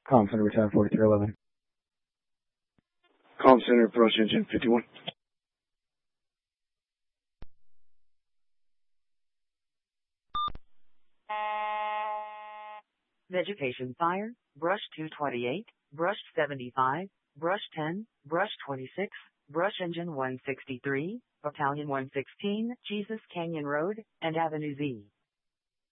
Comm Center, return 4311. Comm Center, approach engine 51. Vegetation fire, brush 228, brush 75, brush 10, brush 26, brush engine 163, battalion 116, Jesus Canyon Road, and Avenue Z.